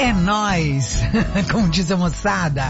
É nóis, como diz a moçada.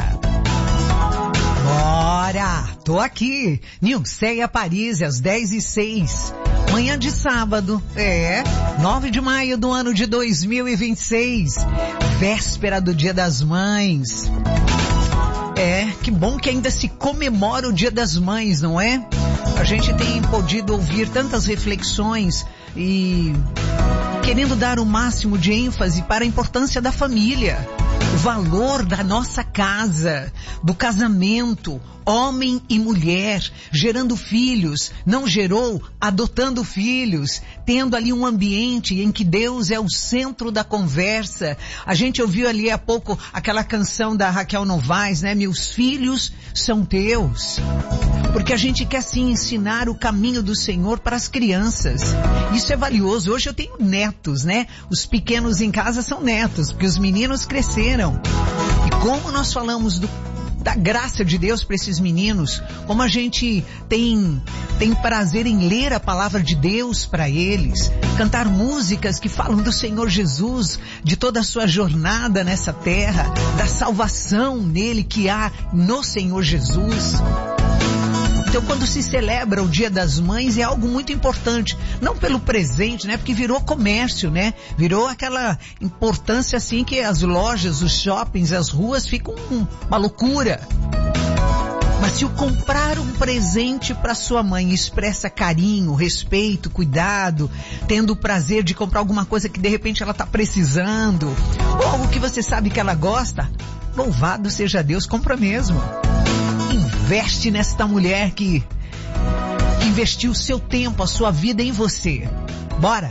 Bora, tô aqui, Nilceia Paris, às 10h06, manhã de sábado, 9 de maio do ano de 2026, véspera do Dia das Mães. Que bom que ainda se comemora o Dia das Mães, não é? A gente tem podido ouvir tantas reflexões e querendo dar o máximo de ênfase para a importância da família, o valor da nossa casa, do casamento, homem e mulher, gerando filhos, não gerou, adotando filhos, tendo ali um ambiente em que Deus é o centro da conversa. A gente ouviu ali há pouco aquela canção da Raquel Novaes, né? Meus filhos são teus. Porque a gente quer sim ensinar o caminho do Senhor para as crianças. Isso é valioso. Hoje eu tenho netos, né? Os pequenos em casa são netos, porque os meninos cresceram. E como nós falamos da graça de Deus para esses meninos, como a gente tem prazer em ler a palavra de Deus para eles, cantar músicas que falam do Senhor Jesus, de toda a sua jornada nessa terra, da salvação nele que há no Senhor Jesus. Então quando se celebra o Dia das Mães é algo muito importante, não pelo presente, né? Porque virou comércio, né? Virou aquela importância assim que as lojas, os shoppings, as ruas ficam uma loucura. Mas se o comprar um presente para sua mãe expressa carinho, respeito, cuidado, tendo o prazer de comprar alguma coisa que de repente ela está precisando, ou algo que você sabe que ela gosta, louvado seja Deus, compra mesmo. Investe nesta mulher que investiu o seu tempo, a sua vida em você. Bora!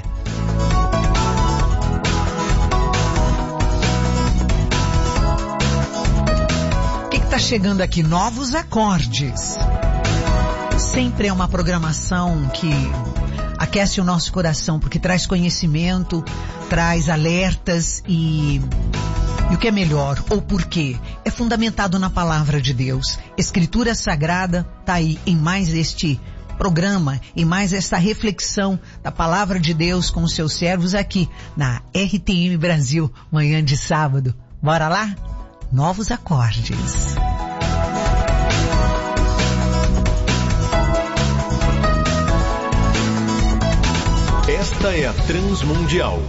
O que tá chegando aqui? Novos acordes. Sempre é uma programação que aquece o nosso coração, porque traz conhecimento, traz alertas e o que é melhor, ou por quê? É fundamentado na palavra de Deus. Escritura Sagrada tá aí em mais este programa, em mais esta reflexão da palavra de Deus com os seus servos aqui na RTM Brasil, manhã de sábado. Bora lá? Novos acordes. Esta é a Transmundial.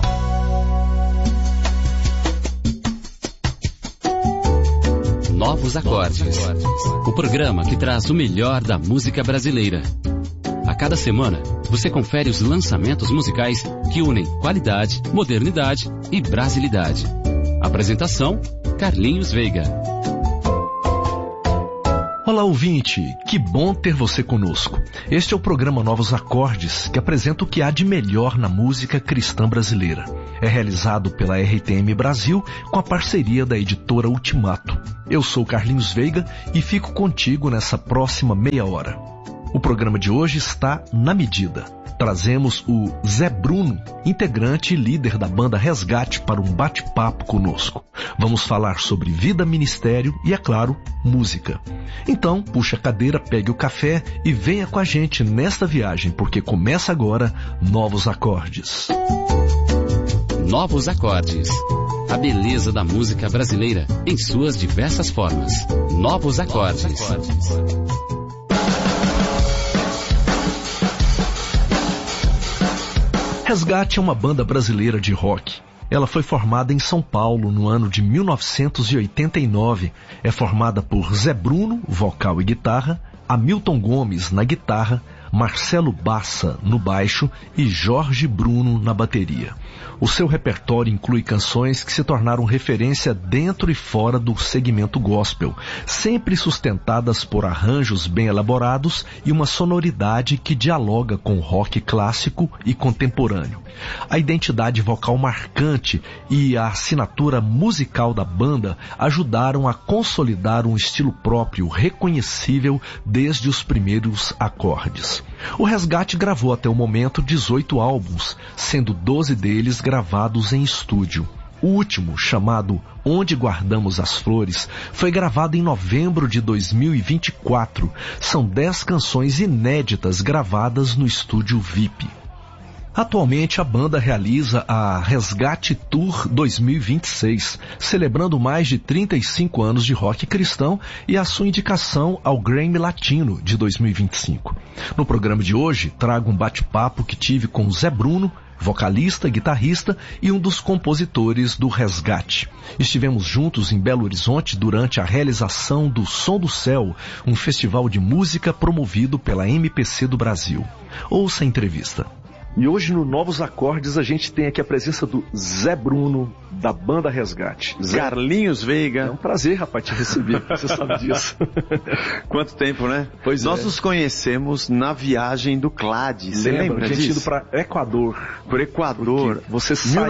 Novos Acordes, o programa que traz o melhor da música brasileira. A cada semana, você confere os lançamentos musicais que unem qualidade, modernidade e brasilidade. Apresentação, Carlinhos Veiga. Olá, ouvinte, que bom ter você conosco. Este é o programa Novos Acordes, que apresenta o que há de melhor na música cristã brasileira. É realizado pela RTM Brasil com a parceria da editora Ultimato. Eu sou Carlinhos Veiga e fico contigo nessa próxima meia hora. O programa de hoje está na medida. Trazemos o Zé Bruno, integrante e líder da banda Resgate, para um bate-papo conosco. Vamos falar sobre vida, ministério e, é claro, música. Então, puxa a cadeira, pegue o café e venha com a gente nesta viagem, porque começa agora Novos Acordes. Novos Acordes. A beleza da música brasileira em suas diversas formas. Novos Acordes. Resgate é uma banda brasileira de rock. Ela foi formada em São Paulo no ano de 1989. É formada por Zé Bruno, vocal e guitarra, Hamilton Gomes na guitarra, Marcelo Bassa no baixo e Jorge Bruno na bateria. O seu repertório inclui canções que se tornaram referência dentro e fora do segmento gospel, sempre sustentadas por arranjos bem elaborados e uma sonoridade que dialoga com o rock clássico e contemporâneo. A identidade vocal marcante e a assinatura musical da banda ajudaram a consolidar um estilo próprio, reconhecível desde os primeiros acordes. O Resgate gravou até o momento 18 álbuns, sendo 12 deles gravados em estúdio. O último, chamado Onde Guardamos as Flores, foi gravado em novembro de 2024. São 10 canções inéditas gravadas no estúdio VIP. Atualmente, a banda realiza a Resgate Tour 2026, celebrando mais de 35 anos de rock cristão e a sua indicação ao Grammy Latino de 2025. No programa de hoje, trago um bate-papo que tive com Zé Bruno, vocalista, guitarrista e um dos compositores do Resgate. Estivemos juntos em Belo Horizonte durante a realização do Som do Céu, um festival de música promovido pela MPC do Brasil. Ouça a entrevista. E hoje no Novos Acordes a gente tem aqui a presença do Zé Bruno, da banda Resgate. Zé Carlinhos Veiga. É um prazer, rapaz, te receber, você sabe disso. Quanto tempo, né? Pois Nós nos conhecemos na viagem do CLAD, você lembra disso? A gente indo para Equador. Por Equador. Você saiu...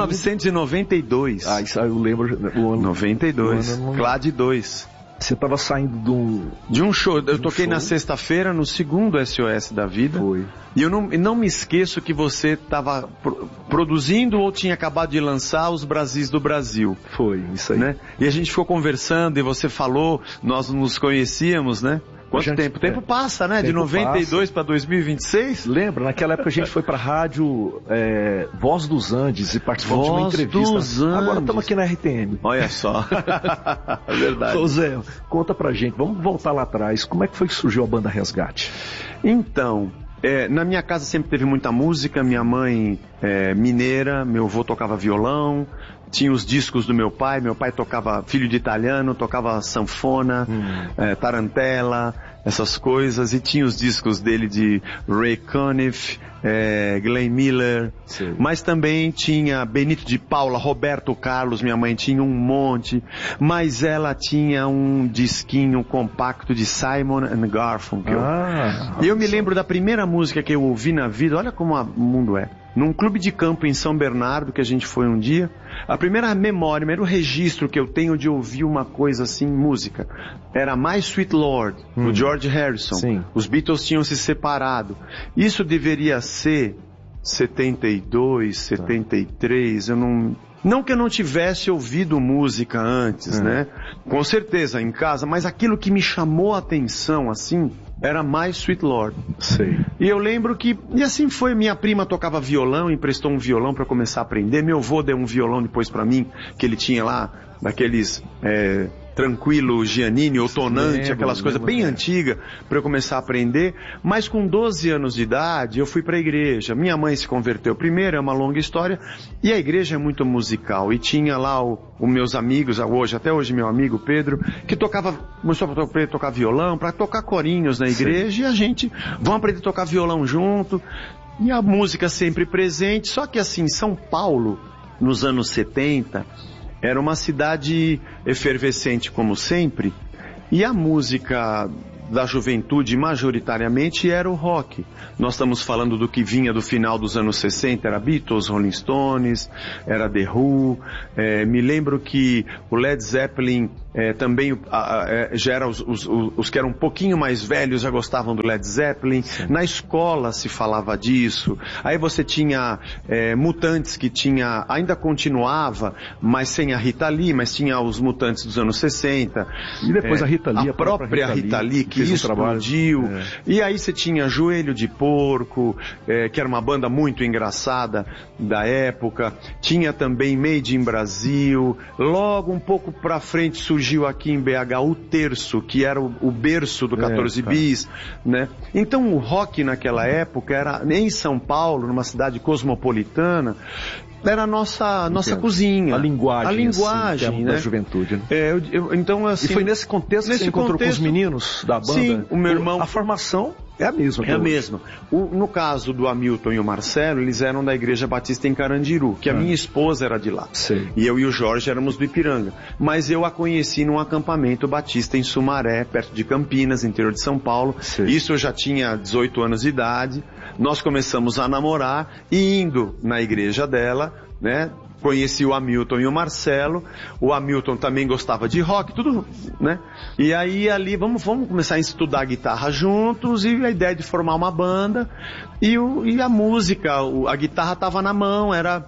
1992. Ah, isso eu lembro. O ano... 92. CLAD 2. Você estava saindo de um show. Eu toquei na sexta-feira no segundo SOS da vida. Foi. E eu não me esqueço que você estava produzindo ou tinha acabado de lançar os Brasis do Brasil. Foi, isso aí. Né? E a gente ficou conversando e você falou, nós nos conhecíamos, né? Quanto tempo? O tempo passa, né? De 92 para 2026? Lembra? Naquela época a gente foi para a rádio Voz dos Andes e participamos de uma entrevista. Dos Andes. Agora estamos aqui na RTM. Olha só. É verdade. Ô Zé, conta pra gente, vamos voltar lá atrás. Como é que foi que surgiu a banda Resgate? Então, na minha casa sempre teve muita música. Minha mãe mineira, meu avô tocava violão. Tinha os discos do meu pai tocava Filho de Italiano, tocava sanfona, tarantela, essas coisas, e tinha os discos dele de Ray Conniff, Glenn Miller, sim. Mas também tinha Benito de Paula, Roberto Carlos, minha mãe tinha um monte, mas ela tinha um disquinho compacto de Simon and Garfunkel. E eu me lembro da primeira música que eu ouvi na vida, olha como o mundo é. Num clube de campo em São Bernardo, que a gente foi um dia, a primeira memória, o primeiro registro que eu tenho de ouvir uma coisa assim, música, era My Sweet Lord, do George Harrison. Sim. Os Beatles tinham se separado. Isso deveria ser 72, 73, eu não... Não que eu não tivesse ouvido música antes, né? Com certeza, em casa, mas aquilo que me chamou a atenção, assim, era My Sweet Lord. Sei. E eu lembro que, e assim foi, minha prima tocava violão, emprestou um violão para começar a aprender, meu avô deu um violão depois para mim, que ele tinha lá, daqueles... Tranquilo, Giannini, ou Tonante, aquelas coisas bem antigas, para eu começar a aprender. Mas com 12 anos de idade, eu fui para a igreja. Minha mãe se converteu primeiro, é uma longa história, e a igreja é muito musical. E tinha lá os meus amigos, até hoje meu amigo Pedro, que começou a aprender a tocar violão, para tocar corinhos na igreja, sim. E a gente, vamos aprender a tocar violão junto, e a música sempre presente. Só que assim, São Paulo, nos anos 70... era uma cidade efervescente como sempre, e a música da juventude majoritariamente era o rock. Nós estamos falando do que vinha do final dos anos 60, era Beatles, Rolling Stones, era The Who, me lembro que o Led Zeppelin também já eram os que eram um pouquinho mais velhos já gostavam do Led Zeppelin. Sim. Na escola se falava disso. Aí você tinha Mutantes, que ainda continuava, mas sem a Rita Lee, mas tinha os Mutantes dos anos 60. E depois a Rita Lee, a própria Rita Lee, que explodiu. E aí você tinha Joelho de Porco, que era uma banda muito engraçada da época. Tinha também Made in Brasil. Logo um pouco pra frente surgiu aqui em BH o Terço, que era o berço do 14 bis, né? Então o rock naquela época era, em São Paulo, numa cidade cosmopolitana, era a nossa cozinha. A linguagem assim, né? Da juventude, né? Então, assim, e foi nesse contexto que você encontrou com os meninos da banda? Sim, o meu irmão... A formação é a mesma. É a mesma. No caso do Hamilton e o Marcelo, eles eram da Igreja Batista em Carandiru, que a minha esposa era de lá. Sei. E eu e o Jorge éramos do Ipiranga. Mas eu a conheci num acampamento batista em Sumaré, perto de Campinas, interior de São Paulo. Sei. Isso eu já tinha 18 anos de idade. Nós começamos a namorar e indo na igreja dela, né? Conheci o Hamilton e o Marcelo. O Hamilton também gostava de rock, tudo, né? E aí ali, vamos começar a estudar guitarra juntos, e a ideia de formar uma banda. E a música, a guitarra estava na mão,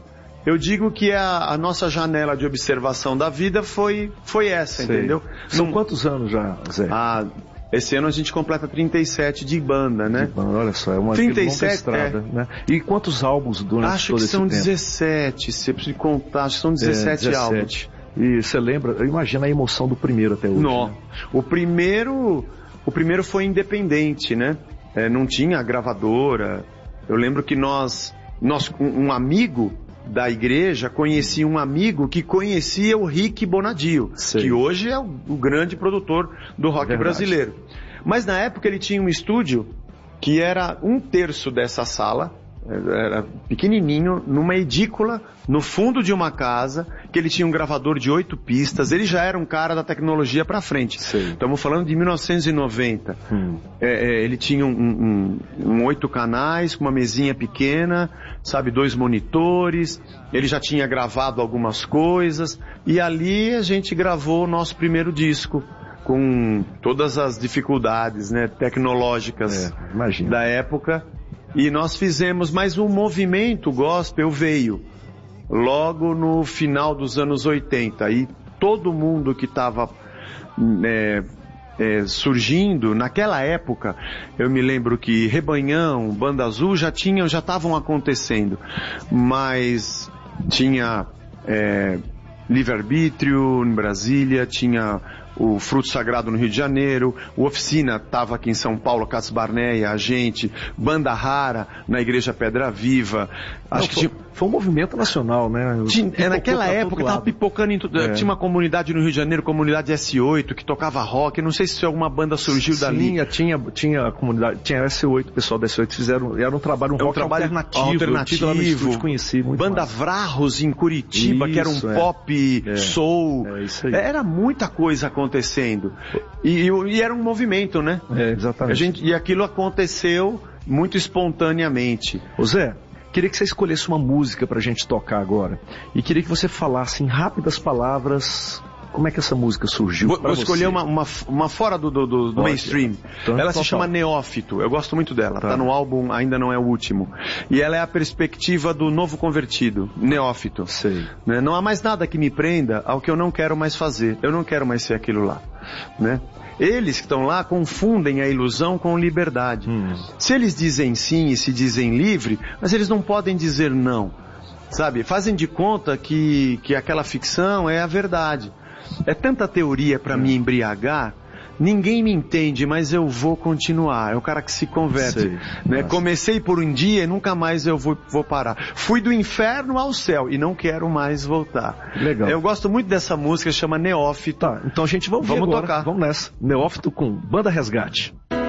eu digo que a nossa janela de observação da vida foi essa, sei. Entendeu? São quantos anos já, Zé? Esse ano a gente completa 37 de banda, né? De banda, olha só, é uma 37, longa estrada, né? E quantos álbuns durante acho todo que esse são tempo? 17, se eu preciso contar, acho que são 17 álbuns. E você lembra, imagina a emoção do primeiro até hoje. Não. Né? O primeiro foi independente, né? Não tinha gravadora. Eu lembro que um amigo da igreja conhecia um amigo que conhecia o Rick Bonadio, que hoje é o grande produtor do rock brasileiro. Mas na época ele tinha um estúdio que era 1/3 dessa sala, era pequenininho, numa edícula, no fundo de uma casa, que ele tinha um gravador de 8 pistas, ele já era um cara da tecnologia pra frente. Estamos falando de 1990. Ele tinha um 8 canais, com uma mesinha pequena, 2 monitores, ele já tinha gravado algumas coisas, e ali a gente gravou o nosso primeiro disco, com todas as dificuldades, né, tecnológicas da época. E nós fizemos, mas o movimento gospel veio logo no final dos anos 80. E todo mundo que estava surgindo, naquela época, eu me lembro que Rebanhão, Banda Azul já estavam acontecendo. Mas tinha Livre-Arbítrio em Brasília, tinha o Fruto Sagrado no Rio de Janeiro, o Oficina estava aqui em São Paulo, Cássio Barneia, a gente, Banda Rara na Igreja Pedra Viva. Foi um movimento nacional, né? Naquela época estava pipocando em tudo. Tinha uma comunidade no Rio de Janeiro, comunidade S8, que tocava rock. Eu não sei se alguma banda surgiu dali. Tinha a comunidade, tinha S8, o pessoal da S8 era um trabalho, rock alternativo. Lá no estúdio, conheci muito Banda mais. Vrarros em Curitiba, que era um pop, soul. Isso aí. Era muita coisa acontecendo. E era um movimento, né? Exatamente. E aquilo aconteceu muito espontaneamente. Ô Zé, queria que você escolhesse uma música pra gente tocar agora. E queria que você falasse em rápidas palavras como é que essa música surgiu. Vou escolher uma fora do mainstream. Ela se chama Neófito. Eu gosto muito dela. Tá no álbum, ainda não é o último. E ela é a perspectiva do novo convertido. Neófito. Sei. Não há mais nada que me prenda ao que eu não quero mais fazer. Eu não quero mais ser aquilo lá. Né? Eles que estão lá confundem a ilusão com liberdade. Se eles dizem sim e se dizem livre, mas eles não podem dizer não. Fazem de conta que aquela ficção é a verdade. É tanta teoria para me embriagar, ninguém me entende, mas eu vou continuar. É o cara que se converte. Né? Comecei por um dia e nunca mais eu vou parar. Fui do inferno ao céu e não quero mais voltar. Legal. Eu gosto muito dessa música, chama Neófito. Então a gente vamos tocar. Vamos nessa. Neófito com Banda Resgate.